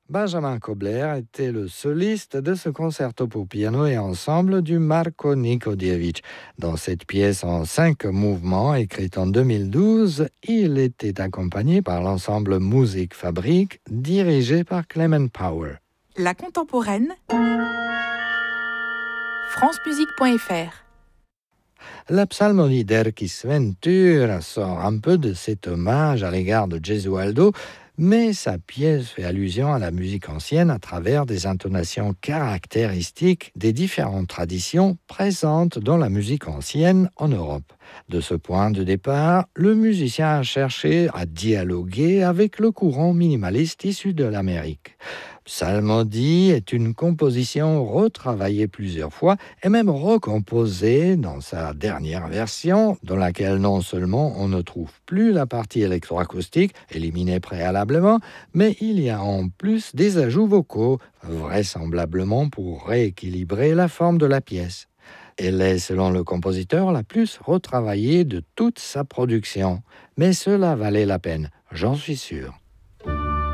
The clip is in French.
Benjamin Kobler était le soliste de ce concerto pour piano et ensemble du Marko Nikodievich. Dans cette pièce en 5 mouvements, écrite en 2012, il était accompagné par l'ensemble Musique Fabrique, dirigé par Clement Power. La contemporaine, francemusique.fr. La psalmodie d'Erkis Ventura sort un peu de cet hommage à l'égard de Gesualdo, mais sa pièce fait allusion à la musique ancienne à travers des intonations caractéristiques des différentes traditions présentes dans la musique ancienne en Europe. De ce point de départ, le musicien a cherché à dialoguer avec le courant minimaliste issu de l'Amérique. Psalmodie est une composition retravaillée plusieurs fois et même recomposée dans sa dernière version, dans laquelle non seulement on ne trouve plus la partie électroacoustique éliminée préalablement, mais il y a en plus des ajouts vocaux, vraisemblablement pour rééquilibrer la forme de la pièce. Elle est, selon le compositeur, la plus retravaillée de toute sa production. Mais cela valait la peine, j'en suis sûr.